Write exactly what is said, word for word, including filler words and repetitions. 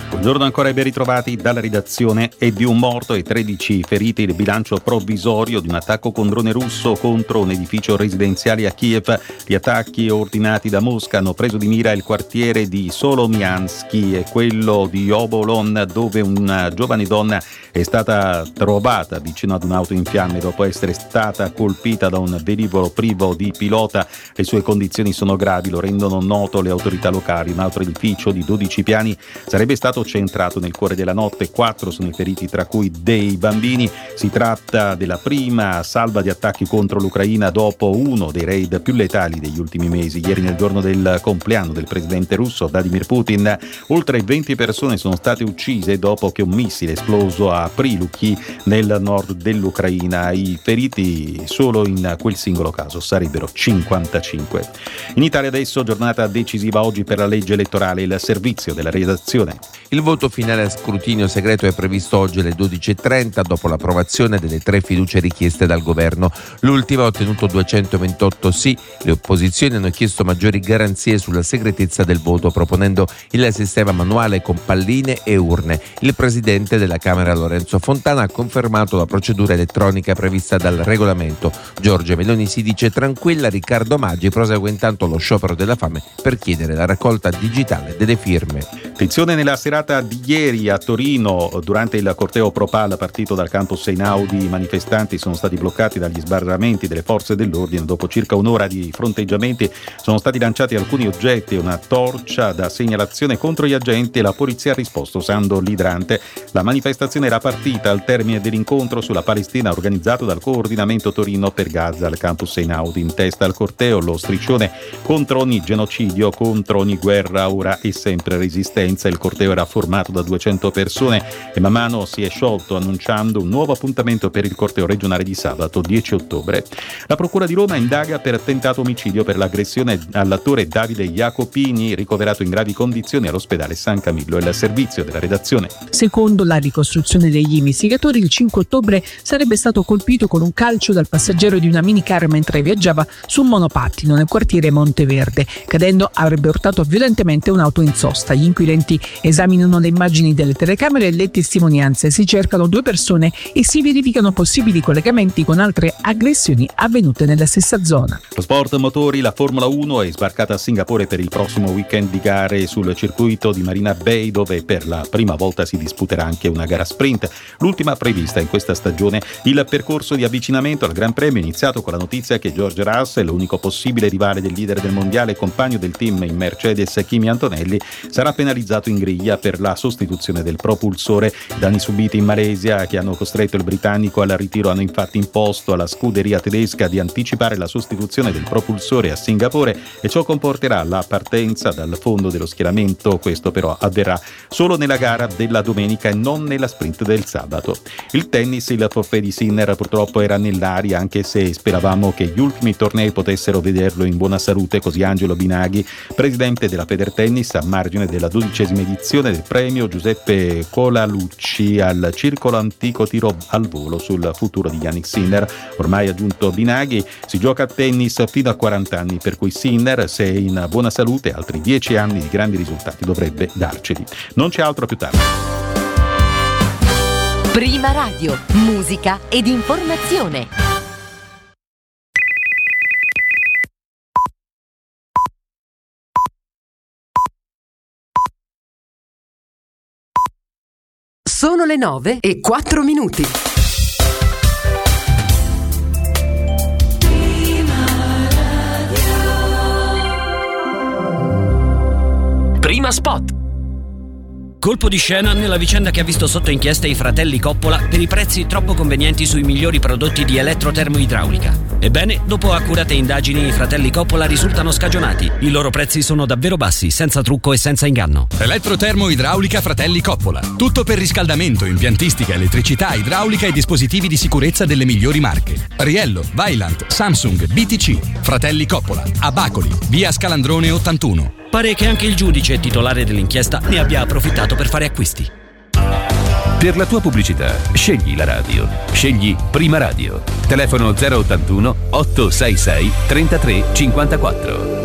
Buongiorno ancora e ben ritrovati dalla redazione. È di un morto e tredici feriti il bilancio provvisorio di un attacco con drone russo contro un edificio residenziale a Kiev. Gli attacchi ordinati da Mosca hanno preso di mira il quartiere di Solomiansky e quello di Obolon, dove una giovane donna è stata trovata vicino ad un'auto in fiamme dopo essere stata colpita da un velivolo privo di pilota. Le sue condizioni sono gravi, lo rendono noto le autorità locali. Un altro edificio di dodici piani sarebbe stato centrato nel cuore della notte. Quattro sono i feriti, tra cui dei bambini. Si tratta della prima salva di attacchi contro l'Ucraina dopo uno dei raid più letali degli ultimi mesi. Ieri, nel giorno del compleanno del presidente russo Vladimir Putin, oltre venti persone sono state uccise dopo che un missile esploso a Prilukhi nel nord dell'Ucraina. I feriti solo in quel singolo caso sarebbero cinquantacinque. In Italia adesso giornata decisiva oggi per la legge elettorale. Il servizio della redazione. Il voto finale a scrutinio segreto è previsto oggi alle dodici e trenta dopo l'approvazione delle tre fiducie richieste dal governo. L'ultima ha ottenuto duecentoventotto sì. Le opposizioni hanno chiesto maggiori garanzie sulla segretezza del voto, proponendo il sistema manuale con palline e urne. Il presidente della Camera Lorenzo Fontana ha confermato la procedura elettronica prevista dal regolamento. Giorgia Meloni si dice tranquilla, Riccardo Maggi prosegue intanto lo sciopero della fame per chiedere la raccolta digitale delle firme. Tensione nella serata di ieri a Torino durante il corteo Pro-Pal partito dal campus Einaudi. I manifestanti sono stati bloccati dagli sbarramenti delle forze dell'ordine. Dopo circa un'ora di fronteggiamenti sono stati lanciati alcuni oggetti e una torcia da segnalazione contro gli agenti e la polizia ha risposto usando l'idrante. La manifestazione era partita al termine dell'incontro sulla Palestina organizzato dal coordinamento Torino per Gaza al campus Einaudi. In testa al corteo lo striscione contro ogni genocidio, contro ogni guerra, ora e sempre resistenza. Il corteo era formato da duecento persone e man mano si è sciolto, annunciando un nuovo appuntamento per il corteo regionale di sabato dieci ottobre. La Procura di Roma indaga per tentato omicidio per l'aggressione all'attore Davide Jacopini, ricoverato in gravi condizioni all'ospedale San Camillo. È il servizio della redazione. Secondo la ricostruzione degli investigatori, il cinque ottobre sarebbe stato colpito con un calcio dal passeggero di una minicar mentre viaggiava su un monopattino nel quartiere Monteverde. Cadendo avrebbe urtato violentemente un'auto in sosta. Gli inquirenti esaminano le immagini delle telecamere e le testimonianze, si cercano due persone e si verificano possibili collegamenti con altre aggressioni avvenute nella stessa zona. Lo sport motori, la Formula uno è sbarcata a Singapore per il prossimo weekend di gare sul circuito di Marina Bay, dove per la prima volta si disputerà anche una gara sprint, l'ultima prevista in questa stagione. Il percorso di avvicinamento al Gran Premio è iniziato con la notizia che George Russell, l'unico possibile rivale del leader del mondiale e compagno del team in Mercedes Kimi Antonelli, sarà penalizzato in griglia per la sostituzione del propulsore. I danni subiti in Malesia che hanno costretto il britannico al ritiro hanno infatti imposto alla scuderia tedesca di anticipare la sostituzione del propulsore a Singapore e ciò comporterà la partenza dal fondo dello schieramento. Questo però avverrà solo nella gara della domenica e non nella sprint del sabato. Il tennis, il forfait di Sinner purtroppo era nell'aria, anche se speravamo che gli ultimi tornei potessero vederlo in buona salute. Così Angelo Binaghi, presidente della Federtennis, a margine della dodicesima edizione del premio Giuseppe Colalucci al circolo antico tiro al volo sul futuro di Jannik Sinner. Ormai, aggiunto Binaghi, si gioca a tennis fino a quaranta anni, per cui Sinner, se è in buona salute, altri dieci anni di grandi risultati dovrebbe darceli. Non c'è altro, più tardi. Prima Radio, musica ed informazione. Sono le nove e quattro minuti. Prima spot. Colpo di scena nella vicenda che ha visto sotto inchiesta i fratelli Coppola per i prezzi troppo convenienti sui migliori prodotti di elettrotermoidraulica. Ebbene, dopo accurate indagini, i fratelli Coppola risultano scagionati. I loro prezzi sono davvero bassi, senza trucco e senza inganno. Elettrotermoidraulica Fratelli Coppola. Tutto per riscaldamento, impiantistica, elettricità, idraulica e dispositivi di sicurezza delle migliori marche. Riello, Vaillant, Samsung, B T C. Fratelli Coppola. A Bacoli, via Scalandrone ottantuno. Pare che anche il giudice titolare dell'inchiesta ne abbia approfittato per fare acquisti. Per la tua pubblicità, scegli la radio. Scegli Prima Radio. Telefono zero ottantuno otto sei sei trentatré cinquantaquattro.